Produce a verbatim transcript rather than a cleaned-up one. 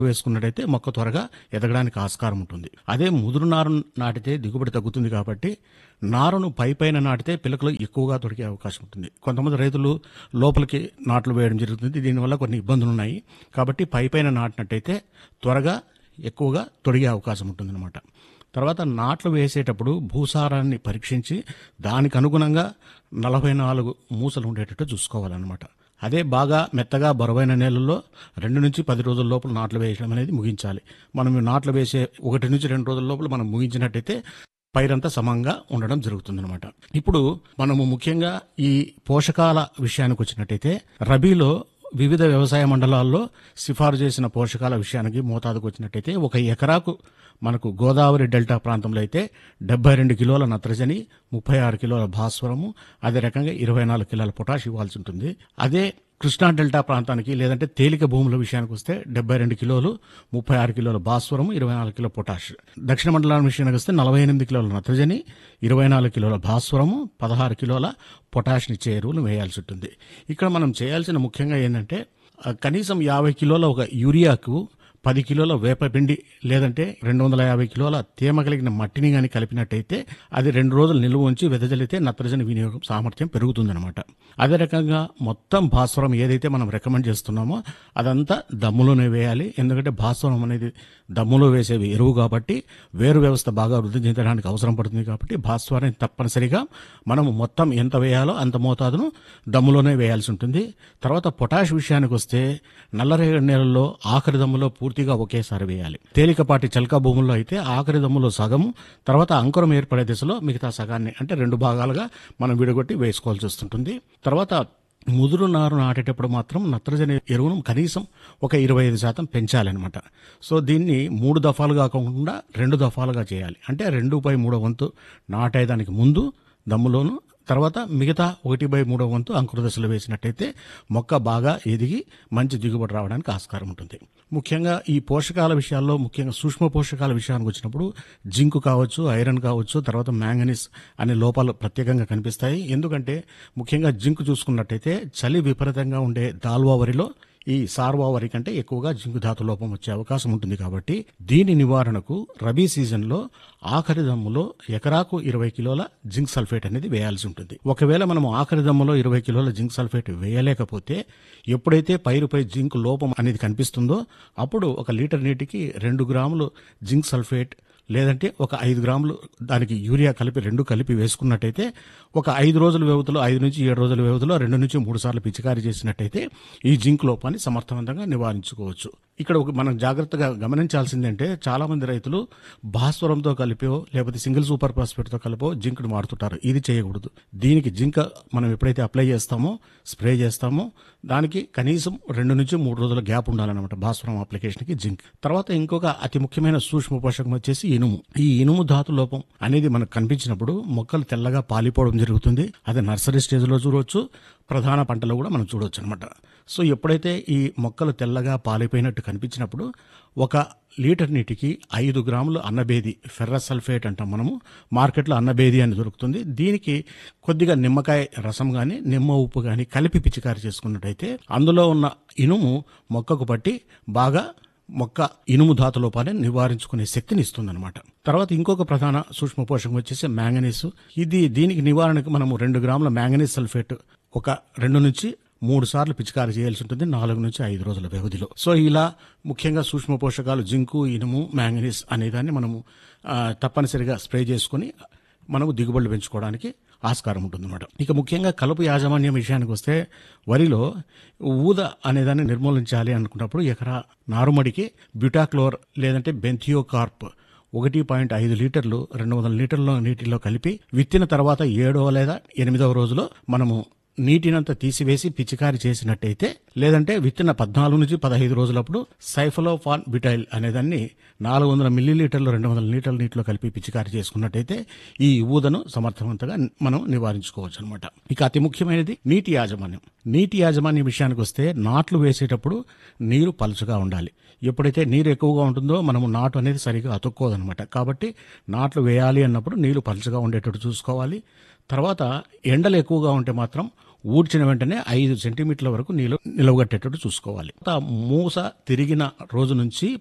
వేసుకున్నట్టయితే మొక్క త్వరగా ఎదగడానికి ఆస్కారం ఉంటుంది. అదే ముదురు నారు నాటితే దిగుబడి తగ్గుతుంది కాబట్టి నారును పై పైన నాటితే పిలకలు ఎక్కువగా దొరికే అవకాశం ఉంటుంది. కొంతమంది రైతులు లోపలికి నాట్లు వేయడం జరుగుతుంది. దీనివల్ల కొన్ని ఇబ్బందులు ఉన్నాయి. కాబట్టి పై పైన నాటినట్టయితే త్వరగా ఎక్కువగా తొడిగే అవకాశం ఉంటుందన్నమాట. తర్వాత నాట్లు వేసేటప్పుడు భూసారాన్ని పరీక్షించి దానికి అనుగుణంగా నలభై నాలుగు మూసలు ఉండేటట్టు చూసుకోవాలన్నమాట. అదే బాగా మెత్తగా బరువైన నేలల్లో రెండు నుంచి పది రోజుల లోపల నాట్లు వేయడం అనేది ముగించాలి. మనం నాట్లు వేసే ఒకటి నుంచి రెండు రోజుల లోపల మనం ముగించినట్టయితే పైరంతా సమంగా ఉండడం జరుగుతుందన్నమాట. ఇప్పుడు మనము ముఖ్యంగా ఈ పోషకాల విషయానికి వచ్చినట్టయితే రబీలో వివిధ వ్యవసాయ మండలాల్లో సిఫారు చేసిన పోషకాల విషయానికి మోతాదుకు వచ్చినట్టయితే ఒక ఎకరాకు మనకు గోదావరి డెల్టా ప్రాంతంలో అయితే డెబ్బై రెండు కిలోల నత్రజని, ముప్పై ఆరు కిలోల భాస్వరము, అదే రకంగా ఇరవై నాలుగు కిలోల పొటాష్ ఇవ్వాల్సి ఉంటుంది. అదే కృష్ణా డెల్టా ప్రాంతానికి లేదంటే తేలిక భూముల విషయానికి వస్తే డెబ్బై రెండు కిలోలు, ముప్పై ఆరు కిలోల భాస్వరము, ఇరవై నాలుగు కిలో పొటాష్. దక్షిణ మండలం విషయానికి వస్తే నలభై ఎనిమిది కిలోల నత్రజని, ఇరవై నాలుగు కిలోల భాస్వరము, పదహారు కిలోల పొటాష్నిచ్చే ఎరువులు వేయాల్సి ఉంటుంది. ఇక్కడ మనం చేయాల్సిన ముఖ్యంగా ఏంటంటే కనీసం యాభై కిలోల ఒక యూరియాకు పది కిలోల వేపపిండి లేదంటే రెండు వందల యాభై కిలోల తేమ కలిగిన మట్టిని కానీ కలిపినట్టయితే అది రెండు రోజులు నిల్వ ఉంచి వెదజల్లితే నత్రజని వినియోగం సామర్థ్యం పెరుగుతుందన్నమాట. అదే రకంగా మొత్తం భాస్వరం ఏదైతే మనం రికమెండ్ చేస్తున్నామో అదంతా దమ్ములోనే వేయాలి. ఎందుకంటే భాస్వరం అనేది దమ్ములో వేసేవి ఎరువు కాబట్టి వేరు వ్యవస్థ బాగా వృద్ధి చెందడానికి అవసరం పడుతుంది. కాబట్టి భాస్వరాన్ని తప్పనిసరిగా మనం మొత్తం ఎంత వేయాలో అంత మోతాదును దమ్ములోనే వేయాల్సి ఉంటుంది. తర్వాత పొటాష్ విషయానికి వస్తే నల్లరేగడి నేలల్లో ఆఖరి దమ్ములో పూర్తిగా ఒకేసారి వేయాలి. తేలికపాటి చల్కా భూముల్లో అయితే ఆఖరి దమ్ములో సగము, తర్వాత అంకురం ఏర్పడే దిశలో మిగతా సగాన్ని అంటే రెండు భాగాలుగా మనం విడగొట్టి వేసుకోవాల్సి వస్తుంటుంది. తర్వాత ముదురు నారు నాటేటప్పుడు మాత్రం నత్రజని ఎరువును కనీసం ఒక ఇరవై ఐదు శాతం పెంచాలన్నమాట. సో దీన్ని మూడు దఫాలుగా కాకుండా రెండు దఫాలుగా చేయాలి. అంటే రెండు బై మూడో వంతు నాటేదానికి ముందు దమ్ములోను, తర్వాత మిగతా ఒకటి బై మూడో వంతు అంకుర దశలో వేసినట్టయితే మొక్క బాగా ఎదిగి మంచి దిగుబడి రావడానికి ఆస్కారం ఉంటుంది. ముఖ్యంగా ఈ పోషకాల విషయాల్లో ముఖ్యంగా సూక్ష్మ పోషకాల విషయానికి వచ్చినప్పుడు జింకు కావచ్చు, ఐరన్ కావచ్చు, తర్వాత మ్యాంగనీస్ అనే లోపాలు ప్రత్యేకంగా కనిపిస్తాయి. ఎందుకంటే ముఖ్యంగా జింకు చూసుకున్నట్టయితే చలి విపరీతంగా ఉండే దాల్వా వరిలో ఈ సార్వా వరి కంటే ఎక్కువగా జింకు ధాతు లోపం వచ్చే అవకాశం ఉంటుంది. కాబట్టి దీని నివారణకు రబీ సీజన్లో ఆఖరి దమ్ములో ఎకరాకు ఇరవై కిలోల జింక్ సల్ఫేట్ అనేది వేయాల్సి ఉంటుంది. ఒకవేళ మనం ఆఖరి దమ్ములో ఇరవై కిలోల జింక్ సల్ఫేట్ వేయలేకపోతే ఎప్పుడైతే పైరుపై జింక్ లోపం అనేది కనిపిస్తుందో అప్పుడు ఒక లీటర్ నీటికి రెండు గ్రాములు జింక్ సల్ఫేట్ లేదంటే ఒక ఐదు గ్రాములు దానికి యూరియా కలిపి రెండు కలిపి వేసుకున్నట్టయితే ఒక ఐదు రోజుల వ్యవధిలో ఐదు నుంచి ఏడు రోజుల వ్యవధిలో రెండు నుంచి మూడు సార్లు పిచికారీ చేసినట్టయితే ఈ జింక్ లోపాన్ని సమర్థవంతంగా నివారించుకోవచ్చు. ఇక్కడ ఒక మనం జాగ్రత్తగా గమనించాల్సిందంటే చాలా మంది రైతులు భాస్వరంతో కలిపో లేకపోతే సింగిల్ సూపర్ ఫాస్ఫేట్తో కలిపో జింక్ను వాడుతుంటారు. ఇది చేయకూడదు. దీనికి జింక్ మనం ఎప్పుడైతే అప్లై చేస్తామో స్ప్రే చేస్తామో దానికి కనీసం రెండు నుంచి మూడు రోజుల గ్యాప్ ఉండాలన్నమాట భాస్వరం అప్లికేషన్కి జింక్. తర్వాత ఇంకొక అతి ముఖ్యమైన సూక్ష్మ పోషకం వచ్చేసి ఇనుము. ఈ ఇనుము ధాతు లోపం అనేది మనకు కనిపించినప్పుడు మొక్కలు తెల్లగా పాలిపోవడం జరుగుతుంది. అది నర్సరీ స్టేజ్లో చూడవచ్చు, ప్రధాన పంటలో కూడా మనం చూడవచ్చు అనమాట. సో ఎప్పుడైతే ఈ మొక్కలు తెల్లగా పాలిపోయినట్టు కనిపించినప్పుడు ఒక లీటర్ నీటికి ఐదు గ్రాములు అన్నబేది ఫెర్రస్ సల్ఫేట్ అంటాం మనము, మార్కెట్లో అన్నబేది అని దొరుకుతుంది. దీనికి కొద్దిగా నిమ్మకాయ రసం కానీ నిమ్మ ఉప్పు కానీ కలిపి పిచికారి చేసుకున్నట్టయితే అందులో ఉన్న ఇనుము మొక్కకు పట్టి బాగా మొక్క ఇనుము ధాతు లోపాన్ని నివారించుకునే శక్తిని ఇస్తుందన్నమాట. తర్వాత ఇంకొక ప్రధాన సూక్ష్మ పోషకం వచ్చేసి మ్యాంగనీస్. ఇది దీనికి నివారణకు మనము రెండు గ్రాముల మ్యాంగనీస్ సల్ఫేట్ ఒక రెండు నుంచి మూడు సార్లు పిచికారీ చేయాల్సి ఉంటుంది నాలుగు నుంచి ఐదు రోజుల వ్యవధిలో. సో ఇలా ముఖ్యంగా సూక్ష్మ పోషకాలు జింకు, ఇనుము, మ్యాంగనీస్ అనేదాన్ని మనము తప్పనిసరిగా స్ప్రే చేసుకుని మనము దిగుబడులు పెంచుకోవడానికి ఆస్కారం ఉంటుందన్నమాట. ఇక ముఖ్యంగా కలుపు యాజమాన్యం విషయానికి వస్తే వరిలో ఊద అనేదాన్ని నిర్మూలించాలి అనుకున్నప్పుడు ఎకరా నారుమడికి బ్యూటాక్లోర్ లేదంటే బెంథియోకార్ప్ ఒకటి పాయింట్ ఐదు లీటర్లు రెండు వందల లీటర్ల నీటిలో కలిపి విత్తిన తర్వాత ఏడవ లేదా ఎనిమిదవ రోజులో మనము నీటినంతా తీసివేసి పిచికారి చేసినట్టయితే లేదంటే విత్తిన పద్నాలుగు నుంచి పదహైదు రోజులప్పుడు సైఫలోఫాన్ బిటైల్ అనేదాన్ని నాలుగు వందల మిల్లీలీటర్లు రెండు వందల లీటర్ల నీటిలో కలిపి పిచికారి చేసుకున్నట్టయితే ఈ ఊదను సమర్థవంతంగా మనం నివారించుకోవచ్చు అనమాట. ఇక అతి ముఖ్యమైనది నీటి యాజమాన్యం. నీటి యాజమాన్యం విషయానికి వస్తే నాట్లు వేసేటప్పుడు నీరు పలుచగా ఉండాలి. ఎప్పుడైతే నీరు ఎక్కువగా ఉంటుందో మనము నాటు అనేది సరిగా అతుక్కోదనమాట. కాబట్టి నాట్లు వేయాలి అన్నప్పుడు నీళ్లు పలుచగా ఉండేటట్టు చూసుకోవాలి. తర్వాత ఎండలు ఎక్కువగా ఉంటే మాత్రం ఊడ్చిన వెంటనే ఐదు సెంటీమీటర్ల వరకు నీళ్ళు నిలవగట్టేటట్టు చూసుకోవాలి. ఆ మూస తిరిగిన రోజు నుంచి